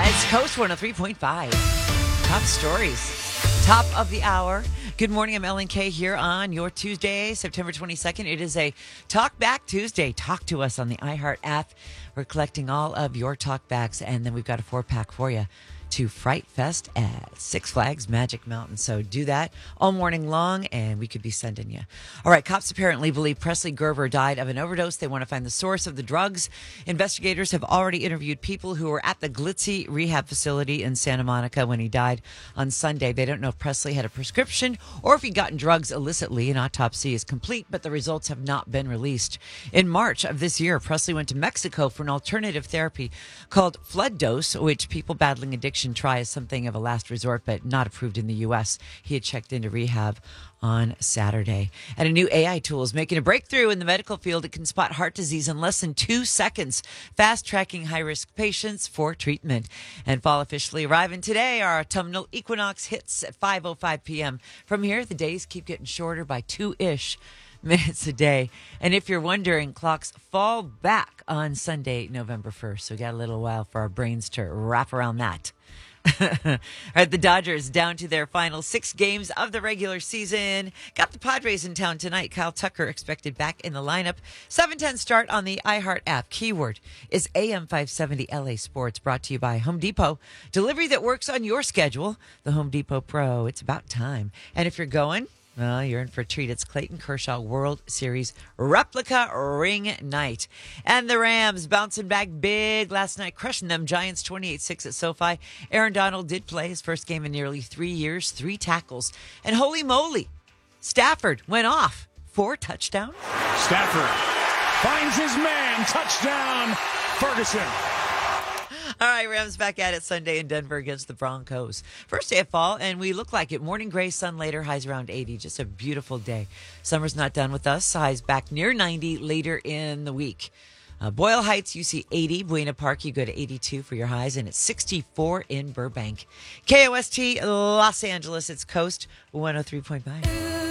It's Coast 103.5. Top stories. Top of the hour. Good morning. I'm Ellen K here on your Tuesday, September 22nd. It is a Talk Back Tuesday. Talk to us on the iHeart app. We're collecting all of your talk backs, and then we've got a 4-pack for you to Fright Fest at Six Flags Magic Mountain. So do that all morning long, and we could be sending you. All right, cops apparently believe Presley Gerber died of an overdose. They want to find the source of the drugs. Investigators have already interviewed people who were at the Glitzy rehab facility in Santa Monica when he died on Sunday. They don't know if Presley had a prescription or if he'd gotten drugs illicitly. An autopsy is complete, but the results have not been released. In March of this year, Presley went to Mexico for an alternative therapy called Flood Dose, which people battling addiction try as something of a last resort, but not approved in the U.S. He had checked into rehab on Saturday. And a new AI tool is making a breakthrough in the medical field. It can spot heart disease in less than 2 seconds, fast-tracking high-risk patients for treatment. And fall officially arriving today. Our autumnal equinox hits at 5:05 p.m. From here, the days keep getting shorter by 2-ish minutes a day. And if you're wondering, clocks fall back on Sunday, November 1st. So we got a little while for our brains to wrap around that. All right, the Dodgers down to their final 6 games of the regular season. Got the Padres in town tonight. Kyle Tucker expected back in the lineup. 7:10 start on the iHeart app. Keyword is AM 570 LA Sports, brought to you by Home Depot. Delivery that works on your schedule. The Home Depot Pro. It's about time. And if you're going, well, you're in for a treat. It's Clayton Kershaw World Series Replica Ring Night. And the Rams bouncing back big last night, crushing them Giants 28-6 at SoFi. Aaron Donald did play his first game in nearly 3 years, 3 tackles. And holy moly, Stafford went off 4 touchdowns. Stafford finds his man. Touchdown, Ferguson. All right, Rams back at it Sunday in Denver against the Broncos. First day of fall, and we look like it. Morning gray, sun later, highs around 80. Just a beautiful day. Summer's not done with us. Highs back near 90 later in the week. Boyle Heights, you see 80. Buena Park, you go to 82 for your highs, and it's 64 in Burbank. KOST, Los Angeles, it's Coast 103.5.